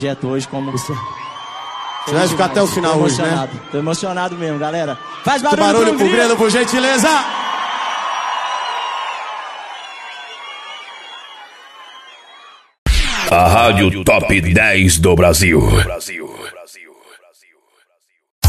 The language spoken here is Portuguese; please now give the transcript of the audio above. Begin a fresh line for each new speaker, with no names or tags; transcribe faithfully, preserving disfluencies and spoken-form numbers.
projeto hoje como...
Você vai ficar até o final hoje, né?
Tô emocionado mesmo, galera. Faz barulho,
barulho pro Grilo, por gentileza!
A Rádio Top dez do Brasil. Brasil.